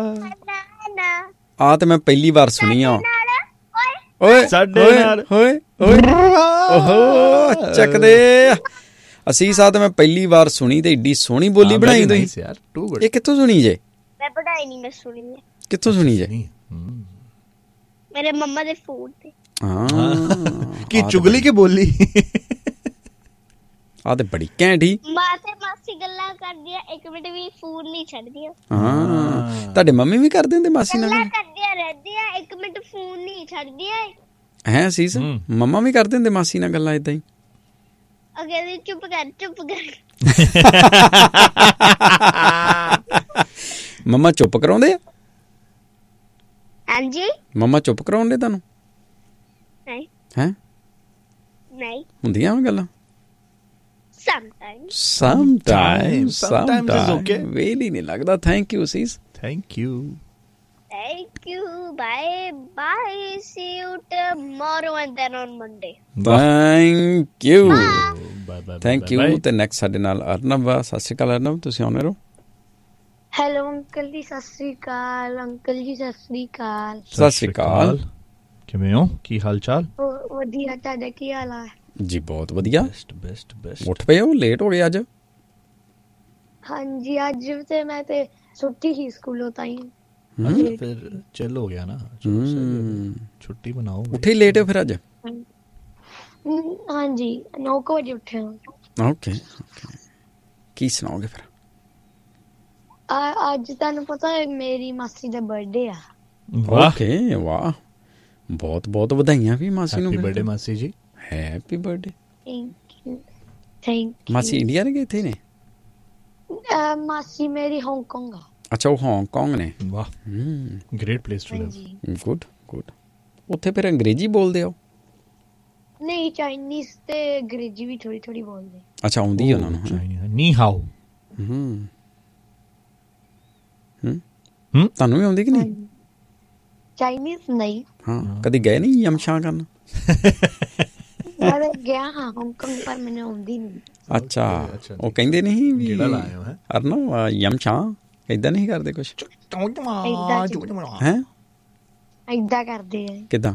ਆ ਤੇ ਮੈਂ ਪਹਿਲੀ ਵਾਰ ਸੁਣੀ ਆ। ਓਏ ਸਾਡੇ ਨਾਲ ਓਏ ਓਹੋ ਚੱਕਦੇ ਅਸੀਸ ਆ ਤੇ ਮੈਂ ਪਹਿਲੀ ਵਾਰ ਸੁਣੀ ਤੇ ਏਡੀ ਸੋਹਣੀ ਬੋਲੀ ਬਣਾਈ ਤੁਸੀਂ ਯਾਰ। ਇਹ ਕਿੱਥੋਂ ਸੁਣੀ ਜੇ? ਮੈਂ ਪੜਾਈ ਨਹੀਂ, ਮੈਂ ਸੁਣੀ ਹੈ। ਕਿੱਥੋਂ ਸੁਣੀ ਜੇ? ਮੇਰੇ ਮੰਮਾ ਦੇ ਫੋਨ ਤੇ। ਹਾਂ ਕੀ ਚੁਗਲੀ ਕੇ ਬੋਲੀ? ਆ ਤੇ ਬੜੀ ਘੈਂਟ ਹੀ। ਮਾਸੀ ਗੱਲਾਂ ਕਰਦੀਆਂ, 1 ਮਿੰਟ ਵੀ ਫੋਨ ਨਹੀਂ ਛੱਡਦੀਆਂ। ਹਾਂ ਤੁਹਾਡੇ ਮੰਮੀ ਵੀ ਕਰਦੇ ਹੁੰਦੇ ਮਾਸੀ ਨਾਲ? ਗੱਲਾਂ ਕਰਦੀਆਂ ਰਹਿੰਦੀਆਂ, 1 ਮਿੰਟ ਫੋਨ ਨਹੀਂ ਛੱਡਦੀਆਂ। ਹੈ ਅਸੀਸ ਮੰਮਾ ਵੀ ਕਰਦੇ ਹੁੰਦੇ ਮਾਸੀ ਨਾਲ ਗੱਲਾਂ ਏਦਾਂ ਹੀ? ਅਗੇ ਚੁੱਪ ਕਰ। ਮੰਮਾ ਚੁੱਪ ਕਰਾਉਂਦੇ ਆ? ਹਾਂਜੀ ਮੰਮਾ ਚੁੱਪ ਕਰਾਉਂਦੇ ਤੁਹਾਨੂੰ? ਨਹੀਂ ਹੈ ਨਹੀਂ ਹੁੰਦੀਆਂ ਵਾ ਗੱਲਾਂ? Sometimes is okay. ਵੇਲੀ ਨਹੀਂ ਲੱਗਦਾ। ਥੈਂਕ ਯੂ ਅਸੀਸ। Thank you. Bye. See you tomorrow and then on Monday. Thank you. Bye. Thank you. ਤੇ ਨੈਕਸਟ ਸਾਡੇ ਨਾਲ ਅਰਨਵ ਆ। ਸਤਿ ਸ਼੍ਰੀ ਅਕਾਲ ਅਰਨਵ, ਤੁਸੀਂ ਆਉਣੇ ਰਹੋ। ਹੈਲੋ ਅੰਕਲ ਜੀ, ਸਤਿ ਸ਼੍ਰੀ ਅਕਾਲ। ਅੰਕਲ ਜੀ ਸਤਿ ਸ਼੍ਰੀ ਅਕਾਲ। ਸਤਿ ਸ਼੍ਰੀ ਅਕਾਲ। ਕਿਵੇਂ ਹੋ? ਕੀ ਹਾਲ ਚਾਲ? ਵਧੀਆ, ਤੁਹਾਡਾ ਕੀ ਹਾਲ ਹੈ? ਜੀ ਬਹੁਤ ਵਧੀਆ। ਬੈਸਟ ਉੱਠ ਪਏ ਹੋ? ਲੇਟ ਹੋ ਗਏ ਅੱਜ? ਹਾਂਜੀ ਅੱਜ ਤੇ ਮੈਂ ਤੇ ਛੁੱਟੀ ਹੀ ਸਕੂਲੋਂ ਤਾਈ। ਫਿਰ ਚੱਲ ਹੋ ਗਿਆ ਨਾ, ਛੁੱਟੀ ਬਣਾਓ। ਉੱਠੇ ਲੇਟ ਹੋ ਫਿਰ ਅੱਜ? ਹਾਂਜੀ 9 ਵਜੇ ਉੱਠੇ। ਓਕੇ ਕੀ ਸੁਣਾਓਗੇ ਫਿਰ? ਅੱਜ ਤੁਹਾਨੂੰ ਪਤਾ ਹੈ ਮੇਰੀ ਮਾਸੀ ਦਾ ਬਰਥਡੇ ਆ। ਓਕੇ ਵਾਹ, ਬਹੁਤ ਬਹੁਤ ਵਧਾਈਆਂ ਵੀ ਮਾਸੀ ਨੂੰ। ਹੈਪੀ ਬਰਥਡੇ ਮਾਸੀ ਜੀ। Happy birthday. Thank you. ਮਾਸੀ ਇੰਡੀਆ ਨੇ ਕਿ ਇੱਥੇ ਨੇ? ਮਾਸੀ ਮੇਰੀ ਹਾਂਗਕਾਂਗ ਆ। ਅੱਛਾ ਉਹ ਹਾਂਗਕਾਂਗ ਨੇ। ਵਾਹ great place to Liv. Good ਉੱਥੇ ਫਿਰ ਅੰਗਰੇਜ਼ੀ ਬੋਲਦੇ ਹੋ? ਨਹੀਂ ਚਾਈਨੀਜ਼ ਤੇ ਅੰਗਰੇਜ਼ੀ ਵੀ ਥੋੜੀ ਬੋਲਦੇ। ਅੱਛਾ ਆਉਂਦੀ ਉਹਨਾਂ ਨੂੰ? ਨੀ ਹਾਓ। ਤੁਹਾਨੂੰ ਵੀ ਆਉਂਦੀ ਕਿ ਨਹੀਂ? ਚਾਈਨੀਜ਼ ਨਹੀਂ। ਹਾਂ ਕਦੀ ਗਏ ਨਹੀਂ ਯਮਸ਼ਾ ਕਰਨ? ਮੈਂ ਗਿਆ ਹਾਂ ਹਾਂਗਕਾਂਗ ਪਰ ਮੈਨੂੰ ਆਉਂਦੀ ਨਹੀਂ। ਅੱਛਾ ਉਹ ਕਹਿੰਦੇ ਨਹੀਂ ਵੀ ਅਰਨਵ ਯਮਸ਼ਾ ਏਦਾਂ ਨਹੀਂ ਕਰਦੇ ਕੁਛ? ਹੈ ਏਦਾਂ ਕਰਦੇ ਆ। ਕਿੱਦਾਂ?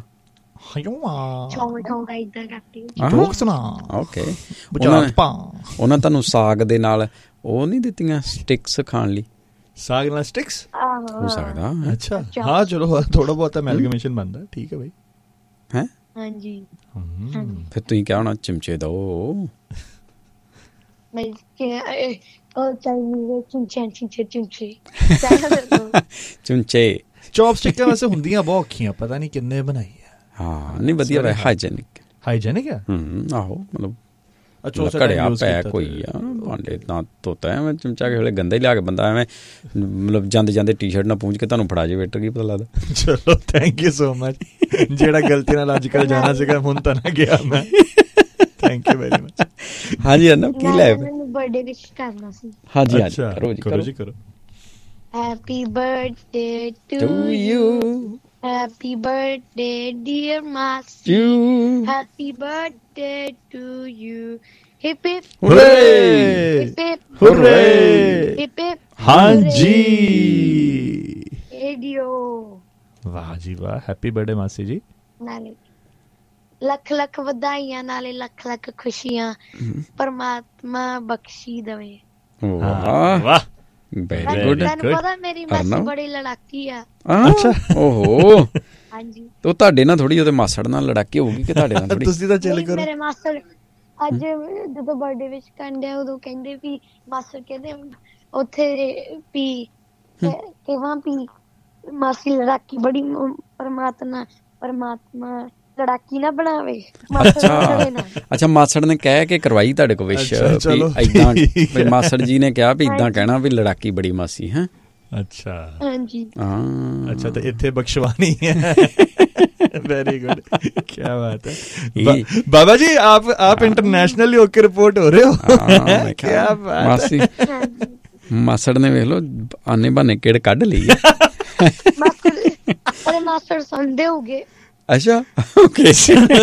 ਓਕੇ ਉਹਨਾਂ ਤੁਹਾਨੂੰ ਸਾਗ ਦੇ ਨਾਲ ਉਹ ਨਹੀਂ ਦਿੱਤੀਆਂ ਸਟਿਕਸ ਖਾਣ ਲਈ? ਸਾਗ ਨਾਲ ਸਟਿਕਸ ਹੋ ਸਕਦਾ। ਅੱਛਾ ਹਾਂ ਚਲੋ ਥੋੜਾ ਬਹੁਤ ਐਮਲਗਮੇਸ਼ਨ ਬਣਦਾ। ਠੀਕ ਹੈ ਬਈ। ਹੈ ਹਾਂਜੀ ਫਿਰ ਤੁਸੀਂ ਕਿਹਾ ਹੋਣਾ ਚਮਚੇ ਦੋ। ਚਮਚੇ ਚੌਪਸਟਿਕਾਂ ਵੈਸੇ ਹੁੰਦੀਆਂ ਬਹੁਤ ਔਖੀਆਂ, ਪਤਾ ਨਹੀਂ ਕਿੰਨੇ ਬਣਾਈ ਹੈ। ਹਾਂ ਨਹੀਂ ਵਧੀਆ ਵਾ। ਹਾਈਜੈਨਿਕ ਆ। ਆਹੋ ਮਤਲਬ ਘੜਿਆ ਪਿਆ ਕੋਈ ਆ ਭਾਂਡੇ ਨਾ ਧੋਤਾ ਐਵੇਂ ਚਮਚਾ ਕਿਸੇ ਵੇਲੇ ਗੰਦਾ ਹੀ ਲਿਆ ਕੇ ਬੰਦਾ ਐਵੇਂ ਮਤਲਬ ਜਾਂਦੇ ਟੀ-ਸ਼ਰਟ ਨਾਲ ਪੂੰਝ ਕੇ ਤੁਹਾਨੂੰ ਫੜਾ ਜੇ ਵੇਟਰ, ਕੀ ਪਤਾ ਲੱਗਦਾ। ਚਲੋ ਥੈਂਕ ਯੂ ਸੋ ਮਚ। ਜਿਹੜਾ ਗਲਤੀ ਨਾਲ ਅੱਜ ਕੱਲ੍ਹ ਜਾਣਾ ਸੀਗਾ ਹੁਣ ਤਾਂ ਨਾ ਗਿਆ ਮੈਂ। Thank you very much. ਹਾਂਜੀ ਅਰਨਵ ਕੀ ਲੈ? ਮੈਨੂੰ ਬਰਥਡੇ ਵਿਸ਼ ਕਰਨਾ ਸੀ। ਹਾਂਜੀ ਕਰੋ ਜੀ ਕਰੋ। Happy birthday to you. Happy birthday, dear Masi. Happy birthday to you. Hip hip hooray! Hip hip hooray! Hip hip ਹਾਂਜੀ ਰੇਡੀਓ। ਵਾਹ ਜੀ ਵਾਹ। ਹੈਪੀ ਬਰਥਡੇ ਮਾਸੀ ਜੀ। ਨਾਲੇ ਲੱਖ ਵਧਾਈਆਂ, ਨਾਲੇ ਲੱਖ ਖੁਸ਼ੀਆਂ ਪਰਮਾਤਮਾ ਬਖਸ਼ੀ ਦੇਵੇ। ਵਾਹ ਵੈਰੀ ਗੁੱਡ। ਤੁਹਾਨੂੰ ਪਤਾ ਮੇਰੀ ਮਾਸੀ ਬੜੀ ਲੜਾਕੀ ਆ। ਅੱਛਾ ਓਹੋ। ਹਾਂਜੀ ਉਹ ਤੁਹਾਡੇ ਨਾਲ ਥੋੜੀ ਉਹਦੇ ਮਾਸੜ ਨਾਲ ਲੜਾਕੀ ਹੋਊਗੀ ਕਿ ਤੁਹਾਡੇ ਨਾਲ ਥੋੜੀ? ਤੁਸੀਂ ਤਾਂ ਚਿੱਲ ਕਰੋ। ਮੇਰੇ ਮਾਸੜ ਅੱਜ ਜਦੋਂ ਬਰਥਡੇ ਵਿਸ਼ ਕਰਨ ਡਿਆ ਉਦੋਂ ਕਹਿੰਦੇ ਵੀ ਮਾਸੜ ਕਹਿੰਦੇ ਉੱਥੇ ਵੀ ਕਿਵਾਂ ਵੀ ਮਾਸੀ ਲੜਾਕੀ ਬੜੀ, ਪਰਮਾਤਮਾ ਲੜਾਕੀ ਨਾ ਬਣਾਵੇ। ਅੱਛਾ ਮਾਸੜ ਨੇ ਕਹਿ ਕੇ ਕਰਵਾਈ ਤੁਹਾਡੇ ਕੋਲ ਵਿਸ਼ ਏਦਾਂ? ਮਾਸੜ ਜੀ ਨੇ ਕਿਹਾ ਵੀ ਏਦਾਂ ਕਹਿਣਾ ਵੀ ਲੜਾਕੀ ਬੜੀ ਮਾਸੀ ਹੈ? ਅੱਛਾ ਹਾਂਜੀ ਅੱਛਾ ਤੇ ਇੱਥੇ ਬਖਸ਼ਵਾਨੀ ਹੈ। वेरी गुड, क्या बात है। बाबा जी आप इंटरनेशनली होके रिपोर्ट हो रहे हो। क्या बात है। मासड़ ने वेख लो आने बहाने किड़ कढ़ ली। मासड़ संडे हो गए। अच्छा ओके।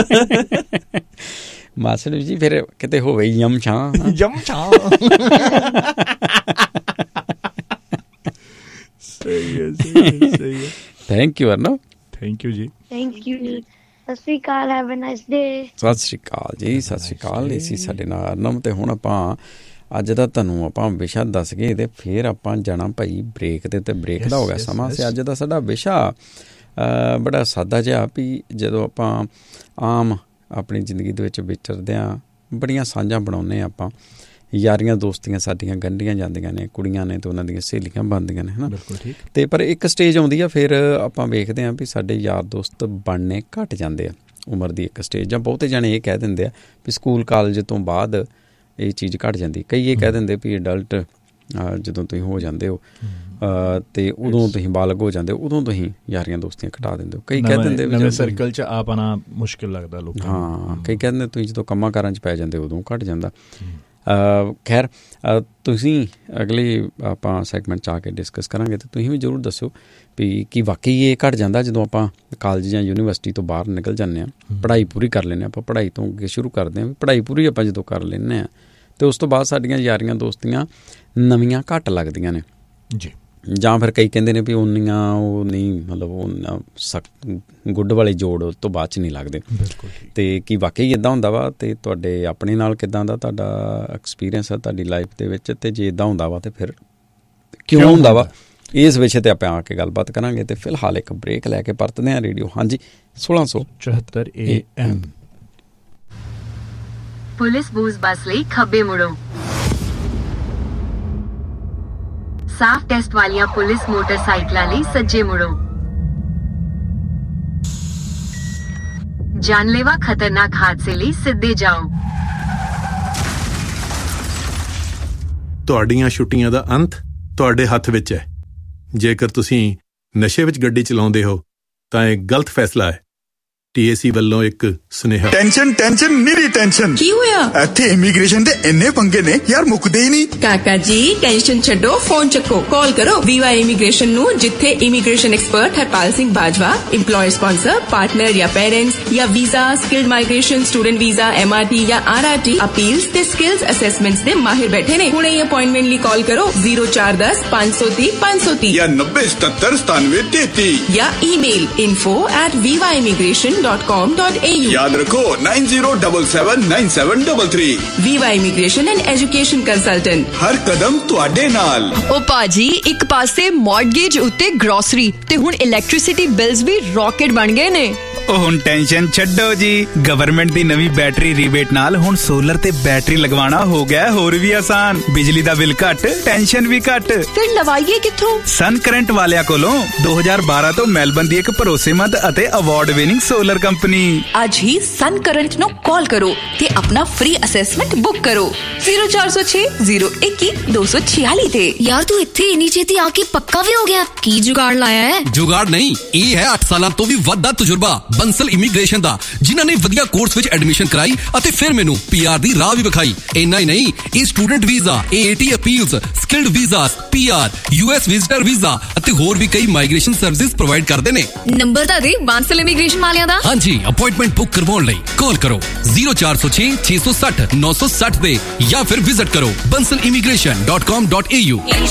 मासड़ जी फिर किते होवे यम छां। ਸਹੀ ਹੈ ਥੈਂਕ ਯੂ ਅਰਨਵ। ਥੈਂਕ ਯੂ ਜੀ। ਥੈਂਕ ਯੂ ਜੀ। ਸਤਿ ਸ਼੍ਰੀ ਅਕਾਲ, ਹੈਵ ਅ ਨਾਈਸ ਡੇ। ਸਤਿ ਸ਼੍ਰੀ ਅਕਾਲ ਜੀ, ਸਤਿ ਸ਼੍ਰੀ ਅਕਾਲ। ਇਹ ਸੀ ਸਾਡੇ ਨਾਲ ਅਰਨਵ। ਤੇ ਹੁਣ ਆਪਾਂ ਅੱਜ ਦਾ ਤੁਹਾਨੂੰ ਆਪਾਂ ਵਿਸ਼ਾ ਦੱਸ ਗਏ ਤੇ ਫਿਰ ਆਪਾਂ ਜਾਣਾ ਭਾਈ ਬ੍ਰੇਕ ਦੇ ਉੱਤੇ। ਬ੍ਰੇਕ ਦਾ ਹੋ ਗਿਆ ਸਮਾਂ। ਤੇ ਅੱਜ ਦਾ ਸਾਡਾ ਵਿਸ਼ਾ ਬੜਾ ਸਾਦਾ ਜਿਹਾ ਵੀ ਜਦੋਂ ਆਪਾਂ ਆਮ ਆਪਣੀ ਜ਼ਿੰਦਗੀ ਦੇ ਵਿੱਚ ਵਿਚਰਦੇ ਹਾਂ, ਬੜੀਆਂ ਸਾਂਝਾਂ ਬਣਾਉਂਦੇ ਹਾਂ ਆਪਾਂ, ਯਾਰੀਆਂ ਦੋਸਤੀਆਂ ਸਾਡੀਆਂ ਗੰਢੀਆਂ ਜਾਂਦੀਆਂ ਨੇ, ਕੁੜੀਆਂ ਨੇ ਤੇ ਉਹਨਾਂ ਦੀਆਂ ਸਹੇਲੀਆਂ ਬਣਦੀਆਂ ਨੇ, ਹੈ ਨਾ। ਬਿਲਕੁਲ ਠੀਕ। ਤੇ ਪਰ ਇੱਕ ਸਟੇਜ ਆਉਂਦੀ ਆ ਫਿਰ ਆਪਾਂ ਵੇਖਦੇ ਹਾਂ ਵੀ ਸਾਡੇ ਯਾਰ ਦੋਸਤ ਬਣਨੇ ਘੱਟ ਜਾਂਦੇ ਆ। ਉਮਰ ਦੀ ਇੱਕ ਸਟੇਜ, ਜਾਂ ਬਹੁਤੇ ਜਾਣੇ ਇਹ ਕਹਿ ਦਿੰਦੇ ਆ ਵੀ ਸਕੂਲ ਕਾਲਜ ਤੋਂ ਬਾਅਦ ਇਹ ਚੀਜ਼ ਘੱਟ ਜਾਂਦੀ। ਕਈ ਇਹ ਕਹਿ ਦਿੰਦੇ ਵੀ ਅਡਲਟ ਜਦੋਂ ਤੁਸੀਂ ਹੋ ਜਾਂਦੇ ਹੋ ਤੇ ਉਦੋਂ ਤੁਸੀਂ ਬਾਲਗ ਹੋ ਜਾਂਦੇ ਹੋ, ਉਦੋਂ ਤੁਸੀਂ ਯਾਰੀਆਂ ਦੋਸਤੀਆਂ ਘਟਾ ਦਿੰਦੇ ਹੋ। ਕਈ ਕਹਿ ਦਿੰਦੇ ਨਵੇਂ ਸਰਕਲ 'ਚ ਆ ਪਾਉਣਾ ਮੁਸ਼ਕਿਲ ਲੱਗਦਾ ਲੋਕਾਂ ਨੂੰ। ਹਾਂ, ਕਈ ਕਹਿ ਦਿੰਦੇ ਤੁਸੀਂ ਜਦੋਂ ਕੰਮਾਂ ਕਾਰਾਂ 'ਚ ਪੈ ਜਾਂਦੇ ਉਦੋਂ ਘੱਟ ਜਾਂਦਾ। ਖੈਰ, ਤੁਸੀਂ ਅਗਲੀ ਆਪਾਂ ਸੈਗਮੈਂਟ 'ਚ ਆ ਕੇ ਡਿਸਕਸ ਕਰਾਂਗੇ ਅਤੇ ਤੁਸੀਂ ਵੀ ਜ਼ਰੂਰ ਦੱਸਿਓ ਵੀ ਕੀ ਵਾਕਈ ਇਹ ਘੱਟ ਜਾਂਦਾ ਜਦੋਂ ਆਪਾਂ ਕਾਲਜ ਜਾਂ ਯੂਨੀਵਰਸਿਟੀ ਤੋਂ ਬਾਹਰ ਨਿਕਲ ਜਾਂਦੇ ਹਾਂ, ਪੜ੍ਹਾਈ ਪੂਰੀ ਕਰ ਲੈਂਦੇ ਹਾਂ। ਆਪਾਂ ਪੜ੍ਹਾਈ ਤੋਂ ਅੱਗੇ ਸ਼ੁਰੂ ਕਰਦੇ ਹਾਂ ਵੀ ਪੜ੍ਹਾਈ ਪੂਰੀ ਆਪਾਂ ਜਦੋਂ ਕਰ ਲੈਂਦੇ ਹਾਂ ਅਤੇ ਉਸ ਤੋਂ ਬਾਅਦ ਸਾਡੀਆਂ ਯਾਰੀਆਂ ਦੋਸਤੀਆਂ ਨਵੀਆਂ ਘੱਟ ਲੱਗਦੀਆਂ ਨੇ ਜੀ। ਜਾਂ ਫਿਰ ਕਈ ਕਹਿੰਦੇ ਨੇ ਵੀ ਉਨੀਆਂ ਉਹ ਨਹੀਂ, ਮਤਲਬ ਉਹ ਗੁੱਡ ਵਾਲੇ ਜੋੜ ਉਸ ਤੋਂ ਬਾਅਦ 'ਚ ਨਹੀਂ ਲੱਗਦੇ। ਅਤੇ ਕੀ ਵਾਕਈ ਇੱਦਾਂ ਹੁੰਦਾ ਵਾ? ਅਤੇ ਤੁਹਾਡੇ ਆਪਣੇ ਨਾਲ ਕਿੱਦਾਂ ਦਾ ਤੁਹਾਡਾ ਐਕਸਪੀਰੀਅੰਸ ਹੈ ਤੁਹਾਡੀ ਲਾਈਫ ਦੇ ਵਿੱਚ? ਅਤੇ ਜੇ ਇੱਦਾਂ ਹੁੰਦਾ ਵਾ ਤਾਂ ਫਿਰ ਕਿਉਂ ਹੁੰਦਾ ਵਾ? ਇਸ ਵਿਸ਼ੇ 'ਤੇ ਆਪਾਂ ਆ ਕੇ ਗੱਲਬਾਤ ਕਰਾਂਗੇ। ਅਤੇ ਫਿਲਹਾਲ ਇੱਕ ਬ੍ਰੇਕ ਲੈ ਕੇ ਪਰਤਦੇ ਹਾਂ ਰੇਡੀਓ ਹਾਂਜੀ 1674 AM। ਪੁਲਿਸ ਬੂਜ਼ ਬੱਸ ਲਈ ਖੱਬੇ ਮੁੜੋ। ਸਾਫ਼ ਟੈਸਟ ਵਾਲੀਆਂ ਪੁਲਿਸ ਮੋਟਰਸਾਈਕਲਾਂ ਲਈ ਸੱਜੇ ਮੁੜੋ। ਜਾਨਲੇਵਾ ਖਤਰਨਾਕ ਹਾਦਸੇ ਲਈ ਸਿੱਧੇ ਜਾਓ। ਤੁਹਾਡੀਆਂ ਛੁੱਟੀਆਂ ਦਾ ਅੰਤ ਤੁਹਾਡੇ ਹੱਥ ਵਿੱਚ ਹੈ। ਜੇਕਰ ਤੁਸੀਂ ਨਸ਼ੇ ਵਿੱਚ ਗੱਡੀ ਚਲਾਉਂਦੇ ਹੋ ਤਾਂ ਇਹ ਗਲਤ ਫੈਸਲਾ ਹੈ। TAC ਵੱਲੋਂ ਇੱਕ ਸੁਨੇਹਾ। Tension ਨੀਰੀ tension. ਕੀ ਹੋਇਆ? ਇੱਥੇ ਇਮੀਗ੍ਰੇਸ਼ਨ ਦੇ ਇੰਨੇ ਪੰਗੇ ਨੇ ਯਾਰ, ਮੁੱਕਦੇ ਹੀ ਨਹੀਂ। ਕਾਕਾ ਜੀ ਟੈਨਸ਼ਨ ਛੱਡੋ, ਫੋਨ ਚੱਕੋ, ਕਾਲ ਕਰੋ VY ਇਮੀਗ੍ਰੇਸ਼ਨ ਨੂੰ, ਜਿੱਥੇ immigration expert Harpal Singh Bajwa, employer sponsor, partner ਜਾਂ ਪੇਰੈਂਟਸ ਜਾਂ visa, skilled migration, student visa, MRT ਜਾਂ RRT ਅਪੀਲਸ ਤੇ ਸਕਿਲਸ ਅਸੈਸਮੈਂਟਸ ਦੇ ਮਾਹਿਰ ਬੈਠੇ ਨੇ। ਹੁਣੇ ਹੀ ਅਪਾਇੰਟਮੈਂਟ ਲਈ ਕਾਲ ਕਰੋ 0410 530 530 ਜਾਂ 9077 9733 ਜਾਂ ਈਮੇਲ info@vyimmigration.com.au। याद रखो 90779733। VY immigration and education consultant, हर कदम तुहाडे नाल। ओ पाजी, एक पासे मॉर्गेज उत्ते ग्रोसरी ते हुण इलैक्ट्रिसिटी बिल्स भी रॉकेट बन गए ने। ਹੁਣ ਟੈਨਸ਼ਨ ਛੱਡੋ ਜੀ, ਗਵਰਨਮੈਂਟ ਦੀ ਨਵੀਂ ਬੈਟਰੀ ਰੀਬੇਟ ਨਾਲ ਹੁਣ ਸੋਲਰ ਤੇ ਬੈਟਰੀ ਲਗਵਾਉਣਾ ਹੋ ਗਿਆ ਹੋਰ ਵੀ ਆਸਾਨ। ਬਿਜਲੀ ਦਾ ਬਿੱਲ ਘੱਟ, ਟੈਨਸ਼ਨ ਵੀ ਘੱਟ। ਫਿਰ ਲਵਾਈਏ ਕਿੱਥੋਂ? ਸਨ ਕਰੰਟ ਵਾਲਿਆਂ ਕੋਲੋਂ 2012 ਤੋਂ ਮੈਲਬਨ ਦੀ ਇੱਕ ਭਰੋਸੇਮੰਦ ਅਤੇ ਅਵਾਰਡ ਵਿਨਿੰਗ ਸੋਲਰ ਕੰਪਨੀ। ਅੱਜ ਹੀ ਸਨ ਕਰੰਟ ਨੂੰ ਕਾਲ ਕਰੋ ਤੇ ਆਪਣਾ ਫ੍ਰੀ ਅਸੈਸਮੈਂਟ ਬੁੱਕ ਕਰੋ 0406 021 246 ਤੇ। ਯਾਰ ਤੂੰ ਇੱਥੇ ਇੰਨੀ ਛੇਤੀ ਆ ਕੇ ਪੱਕਾ ਵੀ ਹੋ ਗਿਆ? ਕੀ ਜੁਗਾੜ ਲਾਇਆ ਹੈ? ਜੁਗਾੜ ਨਹੀਂ, ਇਹ ਹੈ 8 ਸਾਲਾਂ ਤੋਂ ਵੀ ਵੱਧ ਦਾ ਤਜਰਬਾ ਬੰਸਲ ਇਮੀਗ੍ਰੇਸ਼ਨ ਦਾ, ਜਿਨ੍ਹਾਂ ਨੇ ਵਧੀਆ ਕੋਰਸ ਵਿੱਚ ਐਡਮਿਸ਼ਨ ਕਰਾਈ ਅਤੇ ਫਿਰ ਮੈਨੂੰ PR ਦੀ ਰਾਹ ਵੀ ਵਿਖਾਈ। ਇੰਨਾ ਹੀ ਨਹੀਂ, ਇਹ student visa, AAT appeals, skilled visas, PR, US visitor visa ਅਤੇ ਹੋਰ ਵੀ ਕਈ ਮਾਈਗ੍ਰੇਸ਼ਨ ਸਰਵਿਸਿਜ਼ ਪ੍ਰੋਵਾਈਡ ਕਰਦੇ ਨੇ। ਨੰਬਰ ਤਾਂ ਦੇ ਬੰਸਲ ਇਮੀਗ੍ਰੇਸ਼ਨ ਵਾਲਿਆਂ ਦਾ। ਹਾਂਜੀ, ਅਪਾਇੰਟਮੈਂਟ ਬੁੱਕ ਕਰਵਾਉਣ ਲਈ ਕਾਲ ਕਰੋ 0406 660 960 ਤੇ ਜਾਂ ਫਿਰ ਵਿਜ਼ਿਟ ਕਰੋ bansalimigration.com.au।